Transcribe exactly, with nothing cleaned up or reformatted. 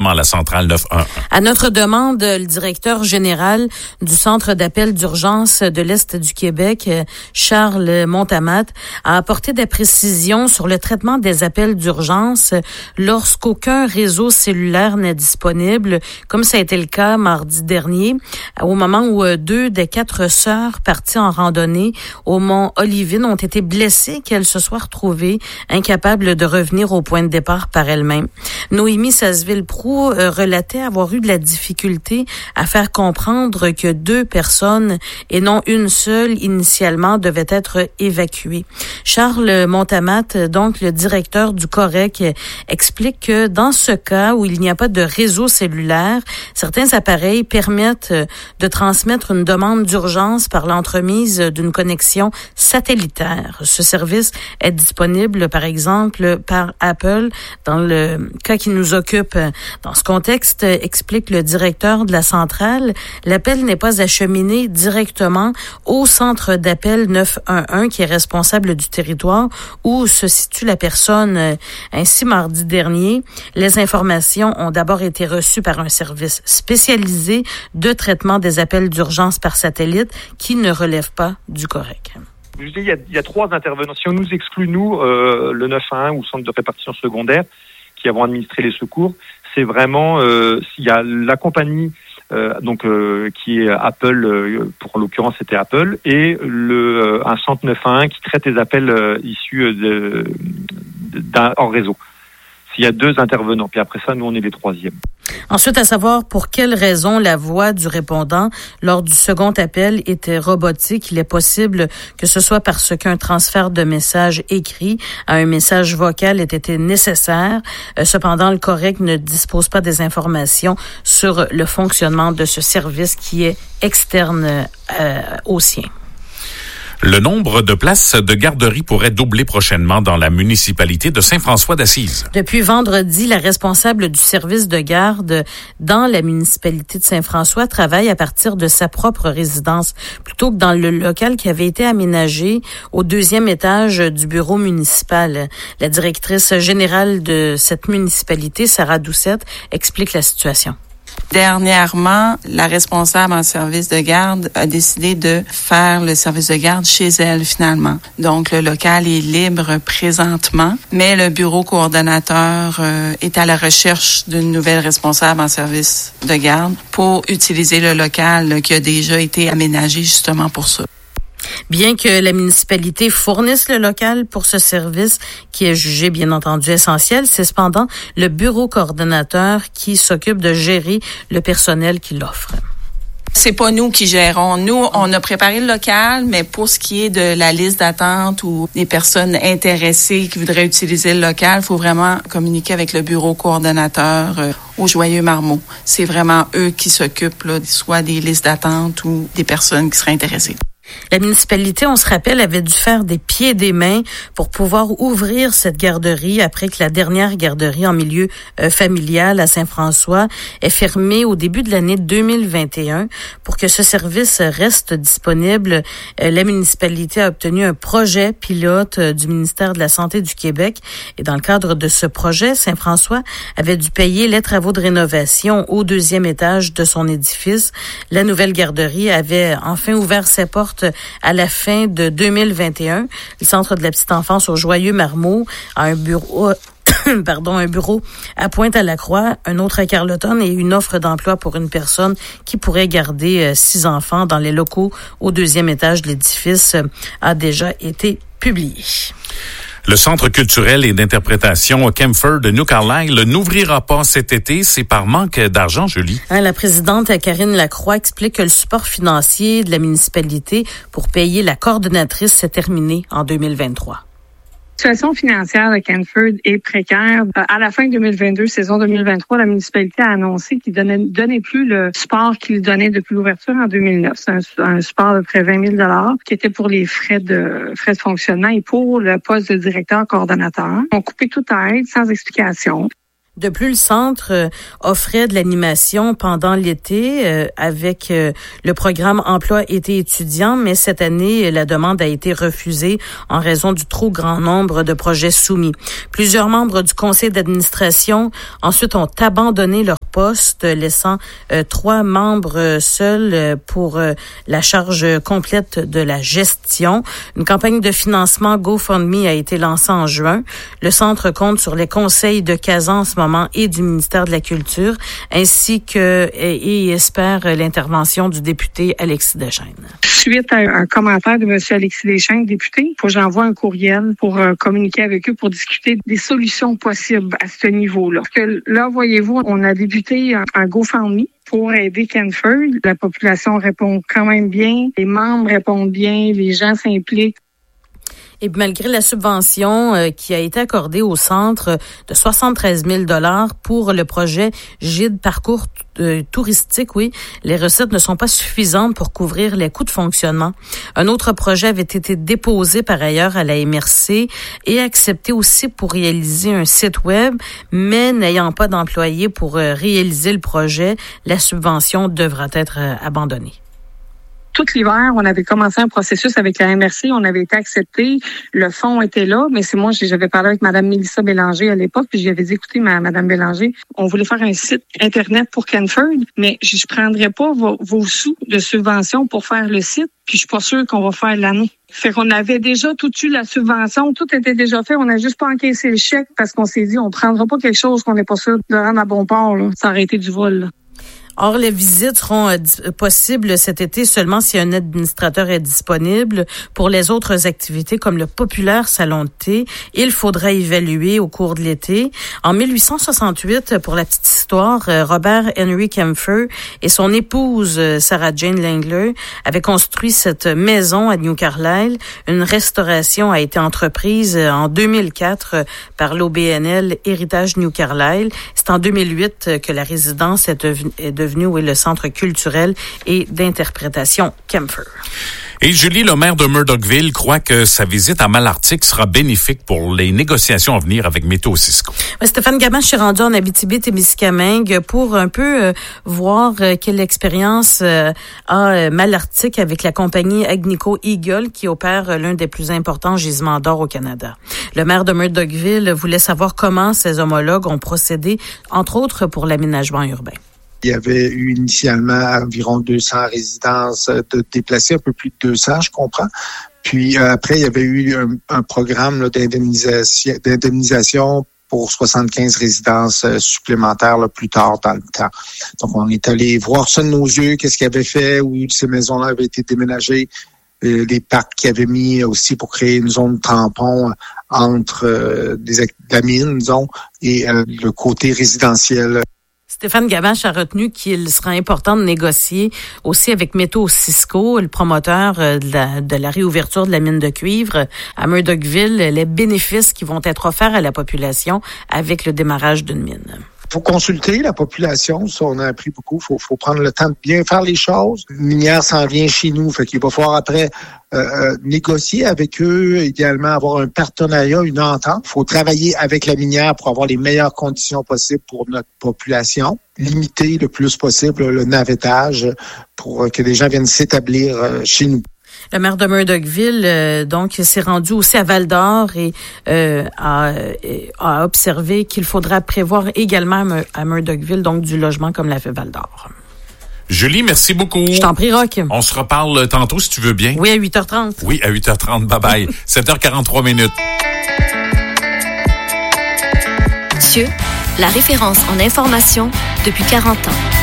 directement à la centrale neuf un un. À notre demande, le directeur général du Centre d'appel d'urgence de l'Est du Québec, Charles Montamat, a apporté des précisions sur le traitement des appels d'urgence lorsqu'aucun réseau cellulaire n'est disponible, comme ça a été le cas mardi dernier, au moment où deux des quatre sœurs parties en randonnée au mont Olivine ont été blessées, qu'elles se soient retrouvées incapables de revenir au point de départ par elles-mêmes. Noémie Sasseville-Proulx euh, relatait avoir eu de la difficulté à faire comprendre que deux personnes et non une seule initialement devaient être évacuées. Charles Montamat, donc le directeur du Correc, explique que dans ce cas où il n'y a pas de réseau cellulaire, certains appareils permettent de transmettre une demande d'urgence par l'entremise d'une connexion satellitaire. Ce service est disponible, par exemple, par Apple. Dans le cas qui nous occupe, dans ce contexte, explique le directeur de la centrale, l'appel n'est pas acheminé directement au centre d'appel neuf un un qui est responsable du territoire où se situe la personne. Ainsi, mardi dernier, les informations ont d'abord été reçues par un service spécialisé de traitement des appels d'urgence par satellite qui ne relève pas du Correc. Je dis, il y a, il y a trois intervenants. Si on nous exclut, nous, euh, le neuf un un ou centre de répartition secondaire, qui avons administré les secours, c'est vraiment, euh, il y a la compagnie, euh, donc euh, qui est Apple, euh, pour l'occurrence c'était Apple, et le euh, un centre neuf un un qui traite les appels euh, issus de, de, d'un hors réseau. S'il y a deux intervenants, puis après ça, nous on est les troisièmes. Ensuite, à savoir pour quelle raison la voix du répondant lors du second appel était robotique. Il est possible que ce soit parce qu'un transfert de message écrit à un message vocal ait été nécessaire. Euh, cependant, le Correc ne dispose pas des informations sur le fonctionnement de ce service qui est externe euh, au sien. Le nombre de places de garderie pourrait doubler prochainement dans la municipalité de Saint-François-d'Assise. Depuis vendredi, la responsable du service de garde dans la municipalité de Saint-François travaille à partir de sa propre résidence, plutôt que dans le local qui avait été aménagé au deuxième étage du bureau municipal. La directrice générale de cette municipalité, Sarah Doucette, explique la situation. Dernièrement, la responsable en service de garde a décidé de faire le service de garde chez elle finalement. Donc, le local est libre présentement, mais le bureau coordonnateur euh, est à la recherche d'une nouvelle responsable en service de garde pour utiliser le local qui a déjà été aménagé justement pour ça. Bien que la municipalité fournisse le local pour ce service, qui est jugé bien entendu essentiel, c'est cependant le bureau coordonnateur qui s'occupe de gérer le personnel qui l'offre. C'est pas nous qui gérons. Nous, on a préparé le local, mais pour ce qui est de la liste d'attente ou des personnes intéressées qui voudraient utiliser le local, il faut vraiment communiquer avec le bureau coordonnateur euh, au Joyeux Marmot. C'est vraiment eux qui s'occupent là, soit des listes d'attente ou des personnes qui seraient intéressées. La municipalité, on se rappelle, avait dû faire des pieds et des mains pour pouvoir ouvrir cette garderie après que la dernière garderie en milieu euh, familial à Saint-François est fermée au début de l'année deux mille vingt et un. Pour que ce service reste disponible, euh, la municipalité a obtenu un projet pilote euh, du ministère de la Santé du Québec. Et dans le cadre de ce projet, Saint-François avait dû payer les travaux de rénovation au deuxième étage de son édifice. La nouvelle garderie avait enfin ouvert ses portes à la fin de deux mille vingt et un. Le Centre de la petite enfance au Joyeux Marmot a un bureau pardon, un bureau à Pointe-à-la-Croix, un autre à Carleton et une offre d'emploi pour une personne qui pourrait garder euh, six enfants dans les locaux au deuxième étage de l'édifice euh, a déjà été publiée. Le Centre culturel et d'interprétation Kempfert de New Carlisle n'ouvrira pas cet été. C'est par manque d'argent, Julie. Hein, la présidente Karine Lacroix explique que le support financier de la municipalité pour payer la coordonnatrice s'est terminé en deux mille vingt-trois. La situation financière de Kempfert est précaire. À la fin deux mille vingt-deux, saison deux mille vingt-trois, la municipalité a annoncé qu'il ne donnait, donnait plus le support qu'il donnait depuis l'ouverture en deux mille neuf. C'est un, un support de près de vingt mille dollars qui était pour les frais de frais de fonctionnement et pour le poste de directeur coordonnateur. On a coupé toute aide sans explication. De plus, le centre euh, offrait de l'animation pendant l'été euh, avec euh, le programme Emploi été étudiant, mais cette année, la demande a été refusée en raison du trop grand nombre de projets soumis. Plusieurs membres du conseil d'administration ensuite ont abandonné leur poste, laissant euh, trois membres seuls euh, pour euh, la charge complète de la gestion. Une campagne de financement GoFundMe a été lancée en juin. Le centre compte sur les conseils de Kazan en ce moment et du ministère de la Culture, ainsi que et, et espère l'intervention du député Alexis Deschênes. Suite à un commentaire de M. Alexis Deschênes, député, il faut que j'envoie un courriel pour euh, communiquer avec eux pour discuter des solutions possibles à ce niveau-là. Parce que là, voyez-vous, on a débuté un, un GoFundMe pour aider Canford. La population répond quand même bien, les membres répondent bien, les gens s'impliquent. Et malgré la subvention euh, qui a été accordée au centre de soixante-treize mille dollars pour le projet Gide Parcours euh, touristique, oui, les recettes ne sont pas suffisantes pour couvrir les coûts de fonctionnement. Un autre projet avait été déposé par ailleurs à la M R C et accepté aussi pour réaliser un site web, mais n'ayant pas d'employés pour euh, réaliser le projet, la subvention devra être euh, abandonnée. Tout l'hiver, on avait commencé un processus avec la M R C, on avait été accepté, le fonds était là, mais c'est moi, j'avais parlé avec Mme Mélissa Bélanger à l'époque, puis j'avais dit, écoutez, Mme Bélanger, on voulait faire un site Internet pour Canford, mais je ne prendrais pas vos, vos sous de subvention pour faire le site, puis je suis pas sûre qu'on va faire l'année. Fait qu'on avait déjà tout eu la subvention, tout était déjà fait, on n'a juste pas encaissé le chèque parce qu'on s'est dit, on prendra pas quelque chose qu'on n'est pas sûr de rendre à bon port, là. Ça aurait été du vol, là. Or, les visites seront euh, possibles cet été seulement si un administrateur est disponible. Pour les autres activités, comme le populaire salon de thé, il faudra évaluer au cours de l'été. En mille huit cent soixante-huit, pour la petite histoire, Robert Henry Kempfer et son épouse Sarah Jane Langler avaient construit cette maison à New Carlisle. Une restauration a été entreprise en deux mille quatre par l'O B N L Héritage New Carlisle. C'est en deux mille huit que la résidence est devenue, est devenue où est le centre culturel et d'interprétation Kempfer. Et Julie, le maire de Murdochville, croit que sa visite à Malartic sera bénéfique pour les négociations à venir avec Météo Cisco. Ouais, Stéphane Gamache s'est rendu en Abitibi-Témiscamingue pour un peu euh, voir euh, quelle expérience euh, a euh, Malartic avec la compagnie Agnico Eagle qui opère euh, l'un des plus importants gisements d'or au Canada. Le maire de Murdochville voulait savoir comment ses homologues ont procédé, entre autres pour l'aménagement urbain. Il y avait eu initialement environ deux cents résidences de déplacés, un peu plus de deux cents, je comprends. Puis euh, après, il y avait eu un, un programme là, d'indemnisation, d'indemnisation pour soixante-quinze résidences euh, supplémentaires là, plus tard dans le temps. Donc, on est allé voir ça de nos yeux, qu'est-ce qu'il avait fait, où ces maisons-là avaient été déménagées, euh, les parcs qu'il avait mis aussi pour créer une zone tampon entre euh, des, la mine, disons, et euh, le côté résidentiel. Stéphane Gamache a retenu qu'il sera important de négocier aussi avec Météo Cisco, le promoteur de la, de la réouverture de la mine de cuivre à Murdochville, les bénéfices qui vont être offerts à la population avec le démarrage d'une mine. Il faut consulter la population, ça on a appris beaucoup, il faut, faut prendre le temps de bien faire les choses. Une minière s'en vient chez nous, fait qu'il va falloir après euh, négocier avec eux, idéalement avoir un partenariat, une entente. Il faut travailler avec la minière pour avoir les meilleures conditions possibles pour notre population, limiter le plus possible le navettage pour que les gens viennent s'établir euh, chez nous. Le maire de Murdochville, euh, donc, s'est rendu aussi à Val-d'Or et euh, a, a observé qu'il faudra prévoir également à Murdochville, donc, du logement comme l'a fait Val-d'Or. Julie, merci beaucoup. Je t'en prie, Roch. On se reparle tantôt, si tu veux bien. Oui, à huit heures trente. Oui, à huit heures trente. Bye-bye. sept heures quarante-trois minutes. Thieu, la référence en information depuis quarante ans.